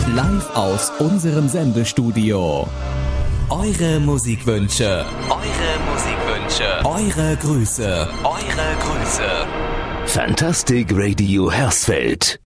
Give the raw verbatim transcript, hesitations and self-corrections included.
Live aus unserem Sendestudio. Eure Musikwünsche, eure Musikwünsche, eure Grüße, eure Grüße. Fantastic Radio Hersfeld.